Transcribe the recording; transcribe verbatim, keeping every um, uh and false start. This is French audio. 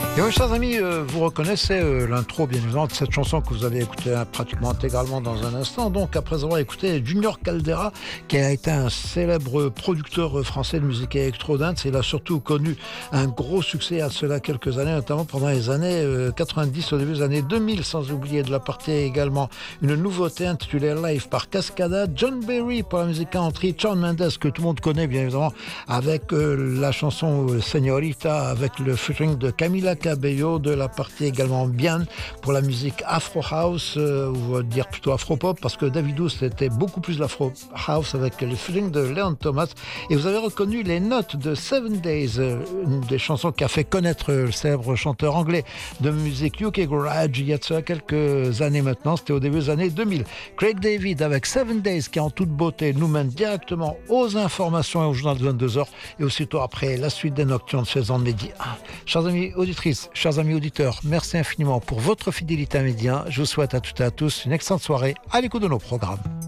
Et oui, chers amis, euh, vous reconnaissez euh, l'intro, bien évidemment, de cette chanson que vous allez écouter hein, pratiquement intégralement dans un instant. Donc, après avoir écouté Junior Caldera, qui a été un célèbre producteur français de musique électro-dance, il a surtout connu un gros succès à cela quelques années, notamment pendant les années euh, quatre-vingt-dix, au début des années deux mille, sans oublier de la partie également une nouveauté intitulée Live par Cascada, John Berry pour la musique country, Shawn Mendes, que tout le monde connaît, bien évidemment, avec euh, la chanson Señorita, avec le featuring de Camila Cabello, de la partie également bien pour la musique Afro House, euh, ou on va dire plutôt Afro Pop, parce que Davido c'était beaucoup plus l'Afro House avec le feeling de Leon Thomas. Et vous avez reconnu les notes de Seven Days, euh, une des chansons qui a fait connaître le célèbre chanteur anglais de musique U K Garage il y a de cela quelques années maintenant, c'était au début des années deux mille. Craig David avec Seven Days qui en toute beauté nous mène directement aux informations et au journal de vingt-deux heures et aussitôt après la suite des Nocturnes faisant de Midi un. Chers amis auditrices, chers amis auditeurs, merci infiniment pour votre fidélité à Midi un. Je vous souhaite à toutes et à tous une excellente soirée à l'écoute de nos programmes.